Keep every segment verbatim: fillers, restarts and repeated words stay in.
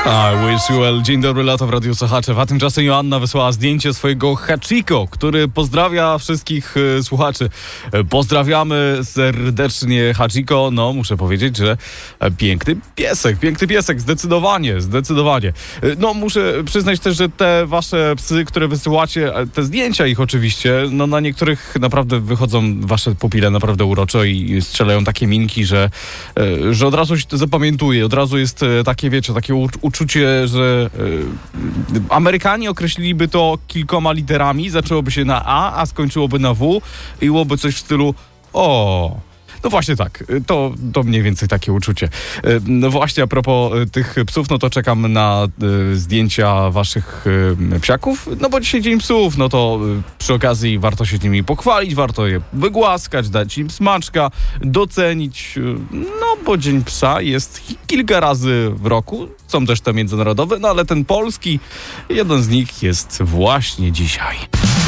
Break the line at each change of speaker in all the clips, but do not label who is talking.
I wish you well. Dzień dobry, lato w Radiu Sochaczew. A tymczasem Joanna wysłała zdjęcie swojego Hachiko, który pozdrawia wszystkich e, słuchaczy. E, pozdrawiamy serdecznie Hachiko. No, muszę powiedzieć, że e, piękny piesek, piękny piesek, zdecydowanie, zdecydowanie. E, no, muszę przyznać też, że te wasze psy, które wysyłacie, te zdjęcia ich oczywiście, no na niektórych naprawdę wychodzą wasze pupile naprawdę uroczo i strzelają takie minki, że, e, że od razu się to zapamiętuje, od razu jest e, takie, wiecie, takie u, uczucie, że e, Amerykanie określiliby to kilkoma literami, zaczęłoby się na A, a skończyłoby na W i byłoby coś w stylu o. No właśnie tak, to, to mniej więcej takie uczucie. No właśnie, a propos tych psów, no to czekam na y, zdjęcia waszych y, psiaków, no bo dzisiaj Dzień Psów, no to y, przy okazji warto się nimi pochwalić, warto je wygłaskać, dać im smaczka, docenić, y, no bo Dzień Psa jest kilka razy w roku, są też te międzynarodowe, no ale ten polski, jeden z nich jest właśnie dzisiaj.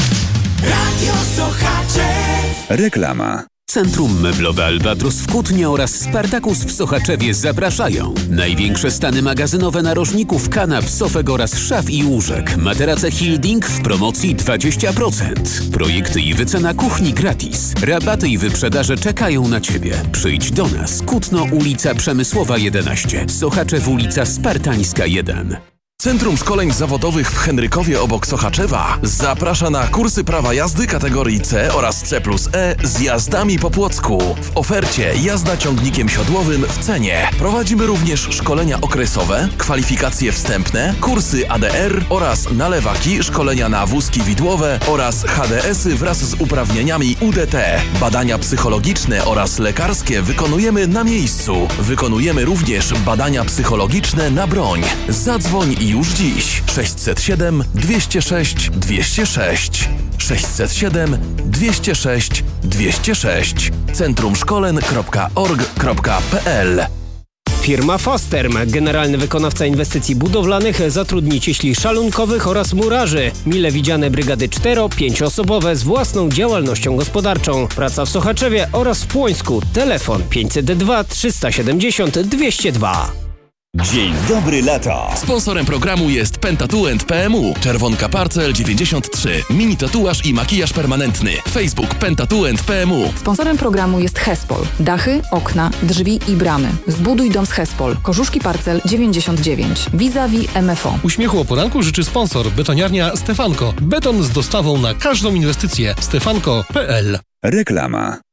Radio Sochaczew.
Reklama.
Centrum Meblowe Albatros w Kutnie oraz Spartakus w Sochaczewie zapraszają. Największe stany magazynowe narożników, kanap, sofek oraz szaf i łóżek. Materace Hilding w promocji dwadzieścia procent. Projekty i wycena kuchni gratis. Rabaty i wyprzedaże czekają na Ciebie. Przyjdź do nas. Kutno, ulica Przemysłowa jedenaście. Sochaczew, ulica Spartańska jeden.
Centrum Szkoleń Zawodowych w Henrykowie obok Sochaczewa zaprasza na kursy prawa jazdy kategorii C oraz C plus E z jazdami po Płocku. W ofercie jazda ciągnikiem siodłowym w cenie. Prowadzimy również szkolenia okresowe, kwalifikacje wstępne, kursy A D R oraz nalewaki, szkolenia na wózki widłowe oraz H D S-y wraz z uprawnieniami U D T. Badania psychologiczne oraz lekarskie wykonujemy na miejscu. Wykonujemy również badania psychologiczne na broń. Zadzwoń i już dziś sześćset siedem dwieście sześć dwieście sześć sześćset siedem dwieście sześć dwieście sześć centrum szkolen kropka org kropka p l.
Firma Fasterm, generalny wykonawca inwestycji budowlanych, zatrudni cieśli szalunkowych oraz murarzy. Mile widziane brygady cztero-pięcioosobowe z własną działalnością gospodarczą. Praca w Sochaczewie oraz w Płońsku. Telefon pięćset dwa trzysta siedemdziesiąt dwieście dwa.
Dzień dobry, lato.
Sponsorem programu jest Pentatouand P M U, Czerwonka Parcel dziewięćdziesiąt trzy, mini tatuaż i makijaż permanentny. Facebook Pentatouand P M U.
Sponsorem programu jest Hespol. Dachy, okna, drzwi i bramy. Zbuduj dom z Hespol. Korzuszki Parcel dziewięćdziesiąt dziewięć. Vis-a-vis M F O.
Uśmiechu o poranku życzy sponsor, betoniarnia Stefanko. Beton z dostawą na każdą inwestycję. stefanko kropka p l.
Reklama.